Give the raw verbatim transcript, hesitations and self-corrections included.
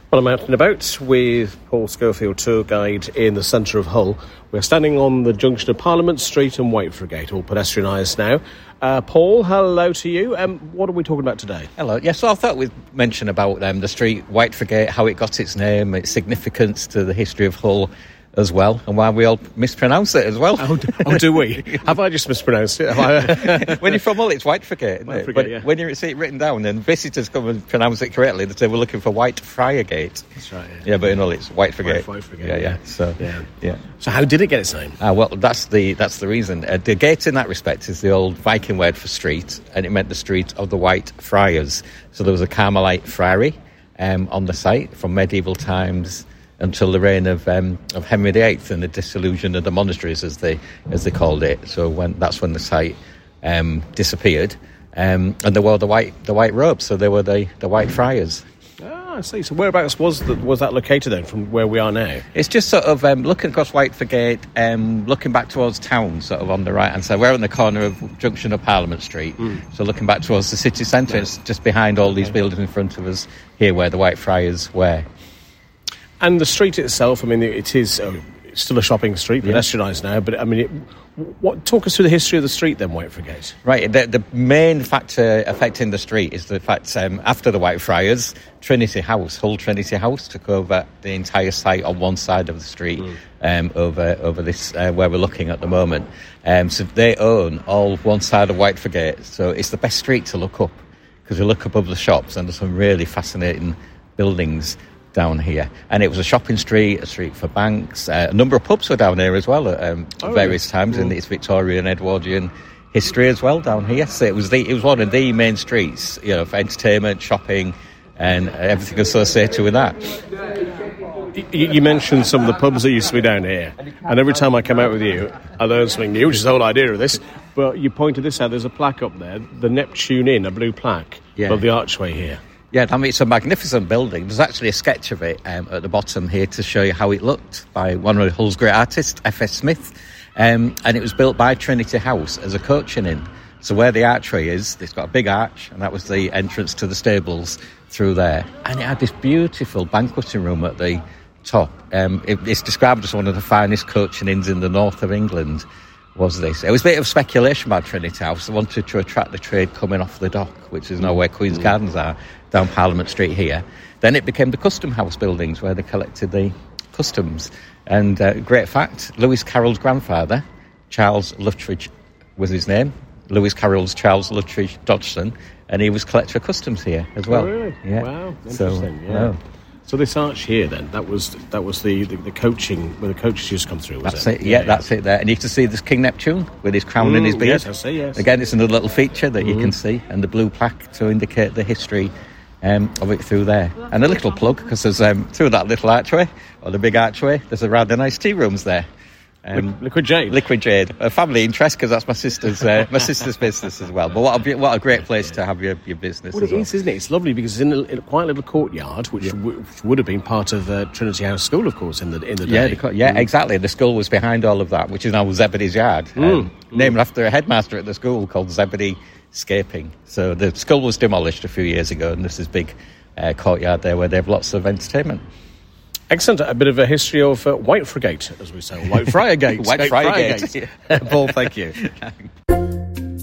Well, I'm out and about with Paul Schofield, tour guide in the centre of Hull. We're standing on the junction of Parliament Street and Whitefriars, all pedestrianised now. Uh, Paul, hello to you. Um, what are we talking about today? Hello. Yes, so I thought we'd mention about um, the street Whitefriars, how it got its name, its significance to the history of Hull as well, and why we all mispronounce it as well. Oh, do, oh, do we? Have I just mispronounced it? Have I... When you're from Hull, it's Whitefriars, isn't Whitefriars, it? But yeah. when you see it written down and visitors come and pronounce it correctly, they say we're looking for Whitefriars. That's right. Yeah, yeah but in Hull, it's Whitefriars. Whitefriars, yeah, yeah. So, yeah. yeah. So how did it get its name? Ah, well, that's the that's the reason. Uh, the gate, in that respect, is the old Viking word for street, and it meant the street of the White Friars. So there was a Carmelite friary um, on the site from medieval times until the reign of um, of Henry the Eighth and the dissolution of the monasteries, as they as they called it. So when that's when the site um, disappeared, um, and they wore the white the white robes, so they were the, the White Friars. Ah, I see. So whereabouts was the, was that located then, from where we are now? It's just sort of um, looking across Whitefriars Gate, um, looking back towards town, sort of on the right hand side. We're on the corner of junction of Parliament Street, mm. so looking back towards the city centre. Yeah. It's just behind all these buildings in front of us here, where the Whitefriars were. And the street itself, I mean, it is oh, it's still a shopping street, yeah. pedestrianised now, but I mean, it, what, talk us through the history of the street then, Whitefriars. Right, the, the main factor affecting the street is the fact um, after the Whitefriars, Trinity House, Hull Trinity House, took over the entire site on one side of the street, mm. um, over over this, uh, where we're looking at the moment. Um, so they own all one side of Whitefriars, so it's the best street to look up, because you look above the shops and there's some really fascinating buildings down here. And it was a shopping street, a street for banks. Uh, a number of pubs were down here as well at um, oh, various yeah. times, mm. in its Victorian, Edwardian history as well down here. So it was the it was one of the main streets, you know, for entertainment, shopping, and everything associated with that. You, you mentioned some of the pubs that used to be down here, and every time I come out with you, I learn something new, which is the whole idea of this. But you pointed this out. There's a plaque up there, the Neptune Inn, a blue plaque yeah. above the archway here. Yeah, I mean, it's a magnificent building. There's actually a sketch of it um, at the bottom here to show you how it looked by one of Hull's great artists, F S Smith. Um, and it was built by Trinity House as a coaching inn. So where the archway is, it's got a big arch, and that was the entrance to the stables through there. And it had this beautiful banqueting room at the top. Um, it, it's described as one of the finest coaching inns in the north of England. Was this? It was a bit of speculation by Trinity House. They wanted to attract the trade coming off the dock, which is now where Queen's mm. Gardens are, down Parliament Street here. Then it became the Custom House buildings, where they collected the customs. And uh, great fact, Lewis Carroll's grandfather, Charles Luttridge was his name. Lewis Carroll's Charles Luttridge Dodgson, and he was collector of customs here as well. Oh, really? Yeah. Wow, interesting. So, yeah. No. So this arch here, then, that was that was the, the, the coaching, where the coaches used to come through, was That's it? it, yeah, yeah, that's it there. And you can see this King Neptune with his crown mm, and his beard. Yes, I see, yes. Again, it's another little feature that mm. you can see, and the blue plaque to indicate the history um, of it through there. And a little plug, because there's um, through that little archway, or the big archway, there's a rather nice tea rooms there. Um, Liquid Jade. Liquid Jade, a family interest, because that's my sister's uh, my sister's business as well. But what a what a great place to have your, your business. Well, as it well. is, isn't it? It's lovely because it's in a, in a quite little courtyard, which, yeah. w- which would have been part of uh, Trinity House School, of course, in the in the day. Yeah, the, yeah, mm. exactly. The school was behind all of that, which is now Zebedee's Yard, mm. Um, mm. named after a headmaster at the school called Zebedee Scaping. So the school was demolished a few years ago, and there's this big uh, courtyard there where they have lots of entertainment. Excellent. A bit of a history of uh, Whitefriars Gate, as we say, Whitefriars Gate. Whitefriars Gate. Paul, thank you.